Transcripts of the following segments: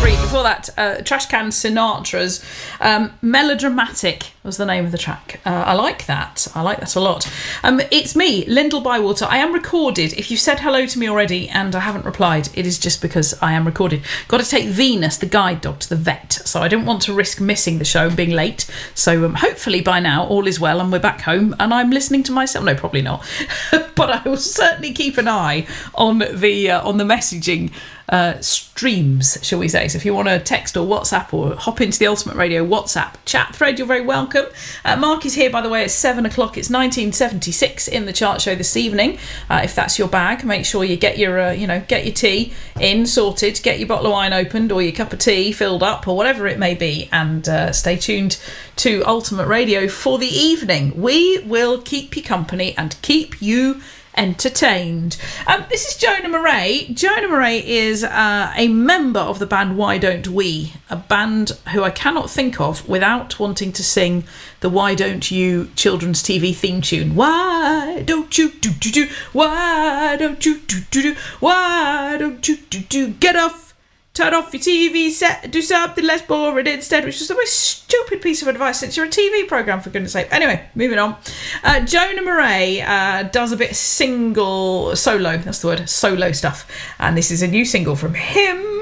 Street. Before that, Trashcan Sinatra's Melodramatic was the name of the track. I like that. I like that a lot. It's me, Lyndall Bywater. I am recorded. If you've said hello to me already and I haven't replied, it is just because I am recorded. Got to take Venus, the guide dog, to the vet, so I don't want to risk missing the show and being late. So hopefully by now all is well and we're back home and I'm listening to myself. No, probably not. But I will certainly keep an eye on the messaging streams, shall we say. So if you want to text or WhatsApp or hop into the Ultimate Radio WhatsApp chat thread, you're very welcome. Mark is here, by the way, at 7 o'clock. It's 1976 in the chart show this evening. If that's your bag, make sure you get your get your tea in sorted, get your bottle of wine opened or your cup of tea filled up or whatever it may be, and stay tuned to Ultimate Radio for the evening. We will keep you company and keep you entertained. This is Jonah Murray. Jonah Murray is a member of the band Why Don't We, a band who I cannot think of without wanting to sing the Why Don't You children's TV theme tune. Why don't you do do do? Why don't you do do do? Why don't you do do? Get off! Turn off your TV set, do something less boring instead, which is the most stupid piece of advice since you're a TV programme, for goodness sake. Anyway, moving on. Jonah Murray does a bit of solo stuff. And this is a new single from him.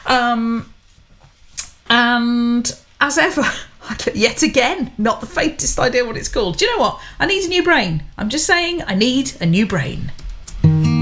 And as ever, yet again, not the faintest idea what it's called. Do you know what? I need a new brain. I'm just saying, I need a new brain.